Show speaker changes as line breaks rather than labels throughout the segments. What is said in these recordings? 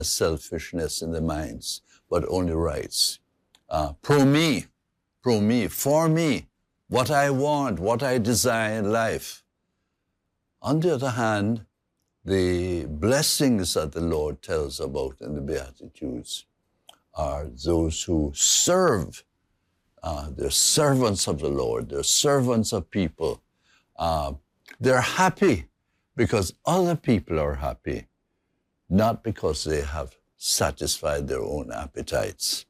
selfishness in the minds, but only rights. Pro me, for me, what I want, what I desire in life. On the other hand, the blessings that the Lord tells about in the Beatitudes are those who serve. They're servants of the Lord. They're servants of people. They're happy because other people are happy, not because they have satisfied their own appetites.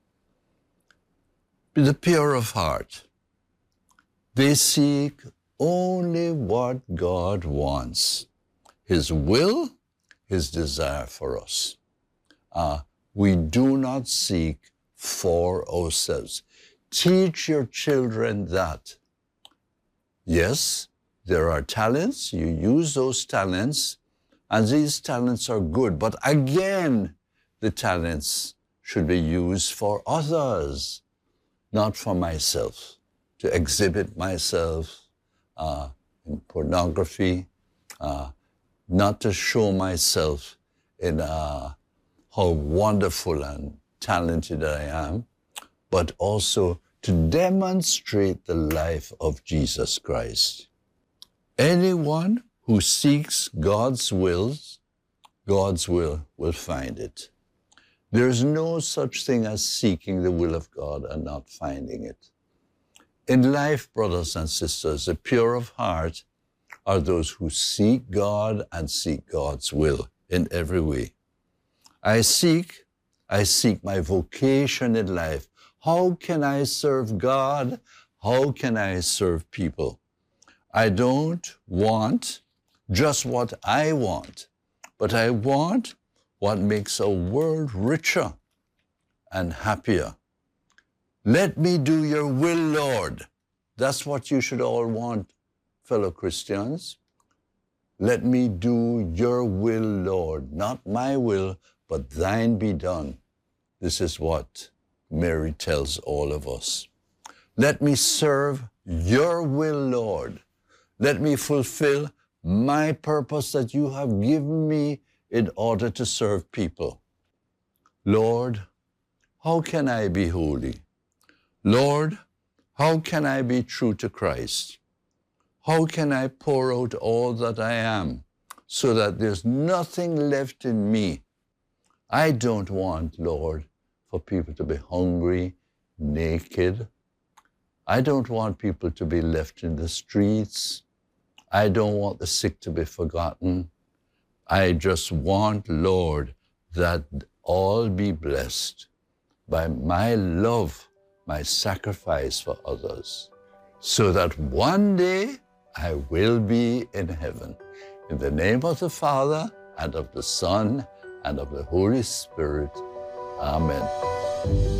Be the pure of heart. They seek only what God wants, His will, His desire for us. We do not seek for ourselves. Teach your children that. Yes, there are talents. You use those talents, and these talents are good. But again, the talents should be used for others, not for myself, to exhibit myself in pornography, not to show myself in how wonderful and talented I am, but also to demonstrate the life of Jesus Christ. Anyone who seeks God's will will find it. There's no such thing as seeking the will of God and not finding it. In life, brothers and sisters, the pure of heart are those who seek God and seek God's will in every way. I seek my vocation in life. How can I serve God? How can I serve people? I don't want just what I want, but I want what makes our world richer and happier. Let me do your will, Lord. That's what you should all want, fellow Christians. Let me do your will, Lord. Not my will, but thine be done. This is what Mary tells all of us. Let me serve your will, Lord. Let me fulfill my purpose that you have given me in order to serve people. Lord, how can I be holy? Lord, how can I be true to Christ? How can I pour out all that I am so that there's nothing left in me? I don't want, Lord, for people to be hungry, naked. I don't want people to be left in the streets. I don't want the sick to be forgotten. I just want, Lord, that all be blessed by my love, my sacrifice for others, so that one day I will be in heaven. In the name of the Father, and of the Son, and of the Holy Spirit. Amen.